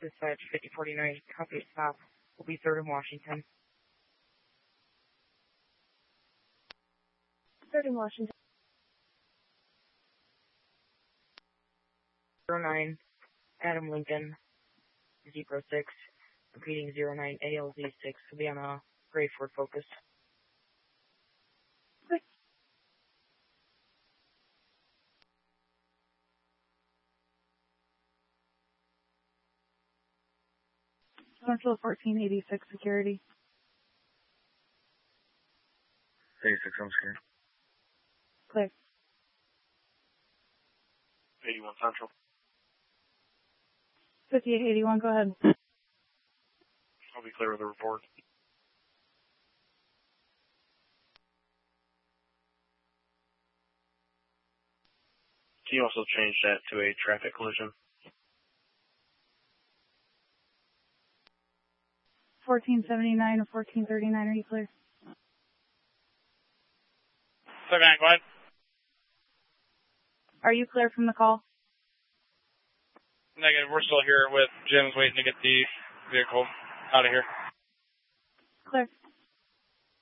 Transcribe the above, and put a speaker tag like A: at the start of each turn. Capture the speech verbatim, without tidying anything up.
A: Dispatch fifty forty-nine, copy stop. Will be third in Washington.
B: Third in Washington.
A: zero nine, Adam Lincoln, zero six, repeating zero nine A L Z six, will be on a gray Ford Focus.
B: Central fourteen eighty-six security.
C: eighty-six, I'm scared.
B: Clear.
C: eighty-one Central.
B: fifty-eight eighty-one, go ahead.
C: I'll be clear with the report. Can you also change that to a traffic collision?
B: fourteen seventy-nine or fourteen thirty-nine, are you clear?
C: seventy-nine, go ahead.
B: Are you clear from the call?
C: Negative, we're still here with Jim's waiting to get the vehicle out of here.
B: Clear.